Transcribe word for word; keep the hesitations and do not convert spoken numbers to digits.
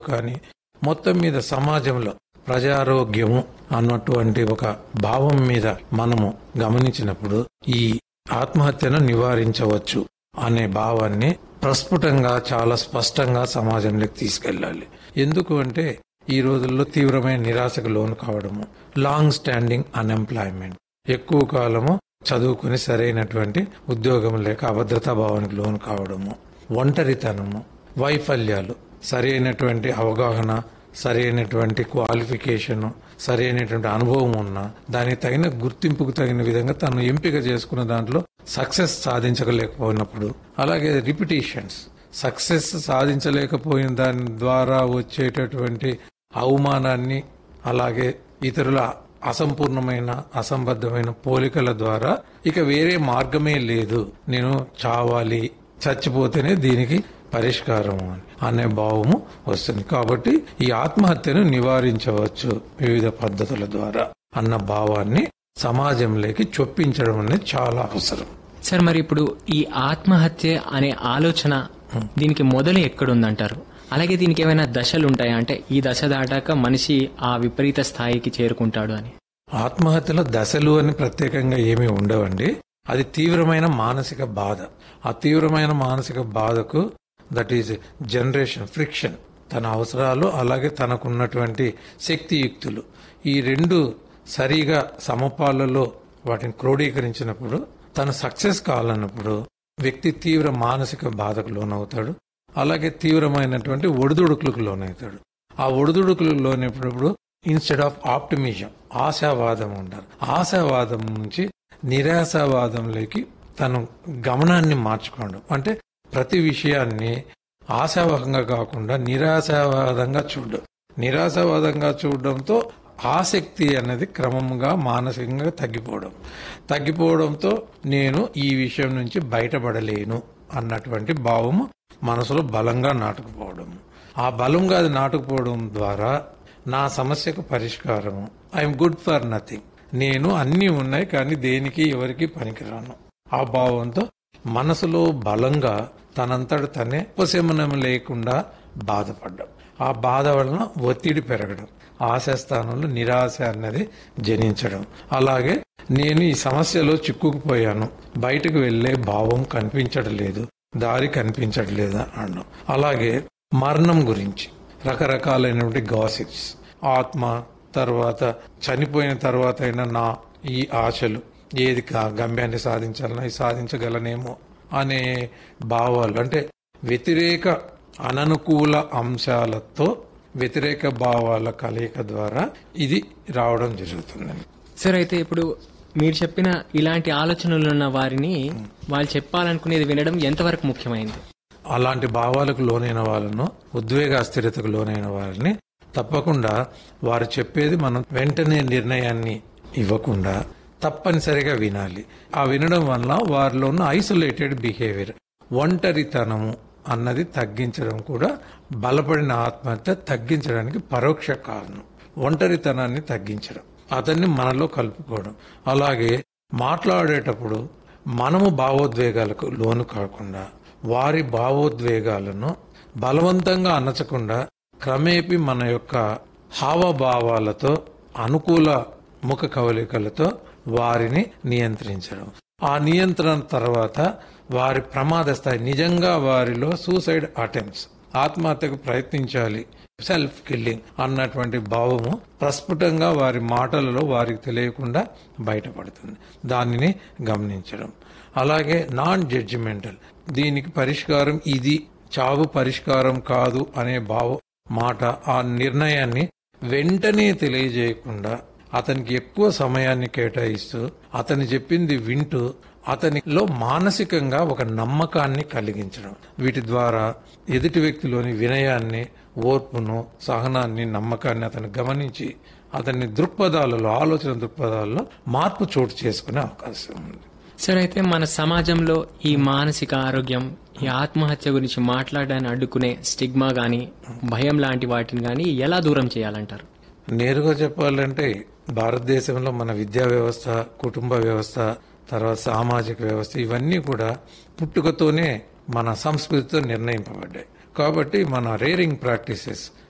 కానీ మొత్తం మీద సమాజంలో ప్రజారోగ్యము అన్నటువంటి ఒక భావం మీద మనము గమనించినప్పుడు ఈ ఆత్మహత్యను నివారించవచ్చు అనే భావాన్ని ప్రస్ఫుటంగా చాలా స్పష్టంగా సమాజంలోకి తీసుకెళ్లాలి. ఎందుకు అంటే ఈ రోజుల్లో తీవ్రమైన నిరాశకు లోను కావడము, లాంగ్ స్టాండింగ్ అన్ఎంప్లాయ్మెంట్, ఎక్కువ కాలము చదువుకుని సరైనటువంటి ఉద్యోగం లేక అభద్రతా భావానికి లోను కావడము, ఒంటరితనము, వైఫల్యాలు, సరైనటువంటి అవగాహన, సరైనటువంటి క్వాలిఫికేషన్, సరైనటువంటి అనుభవం ఉన్నా దానికి తగిన గుర్తింపుకు తగిన విధంగా తను ఎంపిక చేసుకున్న దాంట్లో సక్సెస్ సాధించలేకపోయినప్పుడు, అలాగే రిపిటేషన్స్, సక్సెస్ సాధించలేకపోయిన దాని ద్వారా వచ్చేటటువంటి అవమానాన్ని, అలాగే ఇతరుల అసంపూర్ణమైన అసంబద్ధమైన పోలికల ద్వారా ఇక వేరే మార్గమే లేదు, నేను చావాలి, చచ్చిపోతేనే దీనికి పరిష్కారం అనే భావము వస్తుంది. కాబట్టి ఈ ఆత్మహత్యను నివారించవచ్చు వివిధ పద్ధతుల ద్వారా అన్న భావాన్ని సమాజంలోకి చొప్పించడం అనేది చాలా అవసరం. సార్, మరి ఇప్పుడు ఈ ఆత్మహత్య అనే ఆలోచన దీనికి మొదలు ఎక్కడుందంటారు? అలాగే దీనికి ఏమైనా దశలు ఉంటాయా? అంటే ఈ దశ దాటాక మనిషి ఆ విపరీత స్థాయికి చేరుకుంటాడు అని. ఆత్మహత్యలో దశలు అని ప్రత్యేకంగా ఏమీ ఉండవండి. అది తీవ్రమైన మానసిక బాధ. ఆ తీవ్రమైన మానసిక బాధకు దట్ ఈజ్ జనరేషన్ ఫ్రిక్షన్, తన అవసరాలు అలాగే తనకున్నటువంటి శక్తియుక్తులు ఈ రెండు సరిగా సమపాలలో వాటిని క్రోడీకరించినప్పుడు తను సక్సెస్ కావాలన్నప్పుడు వ్యక్తి తీవ్ర మానసిక బాధకు లోనవుతాడు. అలాగే తీవ్రమైనటువంటి ఒడిదుడుకులకు లోనవుతాడు. ఆ ఒడిదుడుకులకు లోనప్పుడు ఇన్స్టెడ్ ఆఫ్ ఆప్టిమిజం, ఆశావాదం ఉండాలి. ఆశావాదం నుంచి నిరాశావాదంలోకి తను గమనాన్ని మార్చుకోవడం, అంటే ప్రతి విషయాన్ని ఆశావాహంగా కాకుండా నిరాశావాదంగా చూడడం. నిరాశావాదంగా చూడడంతో ఆసక్తి అనేది క్రమంగా మానసికంగా తగ్గిపోవడం తగ్గిపోవడంతో నేను ఈ విషయం నుంచి బయటపడలేను అన్నటువంటి భావము మనసులో బలంగా నాటుకుపోవడం. ఆ బలంగా అది నాటుకుపోవడం ద్వారా నా సమస్యకు పరిష్కారము, ఐఎమ్ గుడ్ ఫర్ నథింగ్, నేను అన్నీ ఉన్నాయి కానీ దేనికి ఎవరికి పనికిరాను, ఆ భావంతో మనసులో బలంగా తనంతట తనే ఉపశమనం లేకుండా బాధపడ్డం. ఆ బాధ వలన ఒత్తిడి పెరగడం, ఆశాస్థానంలో నిరాశ అన్నది జనించడం. అలాగే నేను ఈ సమస్యలో చిక్కుకుపోయాను, బయటకు వెళ్లే భావం కనిపించడం లేదు, దారి కనిపించడం లేదా అనడం. అలాగే మరణం గురించి రకరకాలైనటువంటి గాసిప్స్, ఆత్మ తర్వాత చనిపోయిన తర్వాత అయినా నా ఈ ఆశలు ఏది గమ్యాన్ని సాధించాలన్నా ఇది సాధించగలనేమో అనే భావాలు, అంటే వ్యతిరేక అననుకూల అంశాలతో వ్యతిరేక భావాల కలయిక ద్వారా ఇది రావడం జరుగుతుందండి. సార్, అయితే ఇప్పుడు మీరు చెప్పిన ఇలాంటి ఆలోచనలు ఉన్న వారిని వాళ్ళు చెప్పాలనుకునేది వినడం ఎంతవరకు ముఖ్యమైంది? అలాంటి భావాలకు లోనైన వాళ్ళను, ఉద్వేగ అస్థిరతకు లోనైన వారిని తప్పకుండా వారు చెప్పేది మనం వెంటనే నిర్ణయాన్ని ఇవ్వకుండా తప్పనిసరిగా వినాలి. ఆ వినడం వల్ల వారిలో ఉన్న ఐసోలేటెడ్ బిహేవియర్, ఒంటరితనము అన్నది తగ్గించడం కూడా బలపడిన ఆత్మహత్య తగ్గించడానికి పరోక్ష కారణం. ఒంటరితనాన్ని తగ్గించడం, అతన్ని మనలో కలుపుకోవడం. అలాగే మాట్లాడేటప్పుడు మనము భావోద్వేగాలకు లోను కాకుండా వారి భావోద్వేగాలను బలవంతంగా అణచకుండా క్రమేపీ మన యొక్క హావభావాలతో అనుకూల ముఖ కవలికలతో వారిని నియంత్రించడం. ఆ నియంత్రణ తర్వాత వారి ప్రమాద స్థాయి, నిజంగా వారిలో సూసైడ్ అటెంప్ట్స్, ఆత్మహత్యకు ప్రయత్నించాలి, సెల్ఫ్ కిల్లింగ్ అన్నటువంటి భావము ప్రస్ఫుటంగా వారి మాటలలో వారికి తెలియకుండా బయటపడుతుంది. దానిని గమనించడం. అలాగే నాన్ జడ్జిమెంటల్, దీనికి పరిష్కారం ఇది, చావు పరిష్కారం కాదు అనే భావ మాట, ఆ నిర్ణయాన్ని వెంటనే తెలియజేయకుండా అతనికి ఎక్కువ సమయాన్ని కేటాయిస్తూ అతని చెప్పింది వింటూ అతనిలో మానసికంగా ఒక నమ్మకాన్ని కలిగించడం. వీటి ద్వారా ఎదుటి వ్యక్తిలోని వినయాన్ని, ఓర్పును, సహనాన్ని, నమ్మకాన్ని అతను గమనించి అతని దృక్పథాలలో, ఆలోచన దృక్పథాలలో మార్పు చోటు చేసుకునే అవకాశం ఉంది. సార్, అయితే మన సమాజంలో ఈ మానసిక ఆరోగ్యం, ఈ ఆత్మహత్య గురించి మాట్లాడడాన్ని అడ్డుకునే స్టిగ్మా గాని, భయం లాంటి వాటిని గాని ఎలా దూరం చేయాలంటారు? నేరుగా చెప్పాలంటే భారతదేశంలో మన విద్యా వ్యవస్థ, కుటుంబ వ్యవస్థ, తర్వాత సామాజిక వ్యవస్థ ఇవన్నీ కూడా పుట్టుకతోనే మన సంస్కృతితో నిర్ణయింపబడ్డాయి. కాబట్టి మన రేరింగ్ ప్రాక్టీసెస్